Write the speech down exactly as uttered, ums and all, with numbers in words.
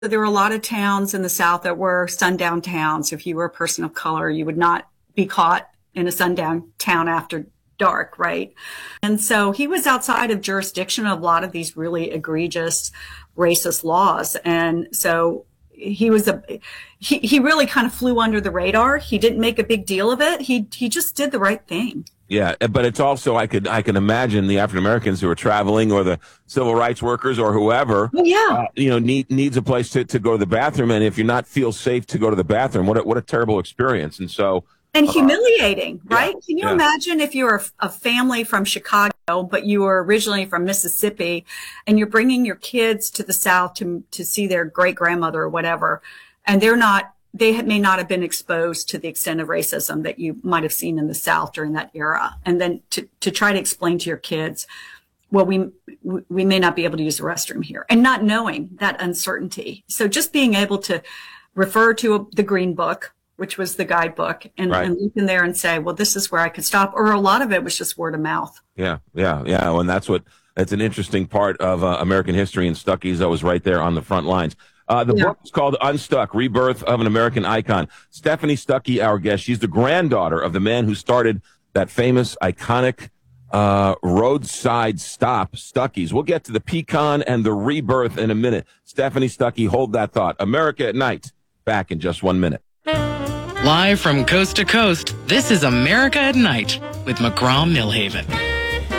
There were a lot of towns in the South that were sundown towns. If you were a person of color, you would not be caught in a sundown town after dark, right? And so he was outside of jurisdiction of a lot of these really egregious racist laws. And so he was a, he, he really kind of flew under the radar. He didn't make a big deal of it. He, he just did the right thing. Yeah, but it's also, I could I can imagine the African Americans who are traveling, or the civil rights workers, or whoever, Well, yeah. uh, you know, need, needs a place to, to go to the bathroom. And if you're not feel safe to go to the bathroom, what a, what a terrible experience. And so, And uh, humiliating, right? yeah, Can you yeah. imagine if you were a family from Chicago, but you were originally from Mississippi, and you're bringing your kids to the South to to see their great grandmother or whatever, and they're not, they may not have been exposed to the extent of racism that you might have seen in the South during that era. And then to, to try to explain to your kids, well, we, we may not be able to use the restroom here, and not knowing that uncertainty. So just being able to refer to a, the Green Book, which was the guidebook, and, Right. and look in there and say, well, this is where I could stop. Or a lot of it was just word of mouth. Yeah, yeah, yeah. And that's what, that's an interesting part of uh, American history, and Stuckey's that was right there on the front lines. Uh, the Yeah. book is called Unstuck, Rebirth of an American Icon. Stephanie Stuckey, our guest, she's the granddaughter of the man who started that famous, iconic uh, roadside stop, Stuckey's. We'll get to the pecan and the rebirth in a minute. Stephanie Stuckey, hold that thought. America at Night, back in just one minute. Live from coast to coast, this is America at Night with McGraw Millhaven.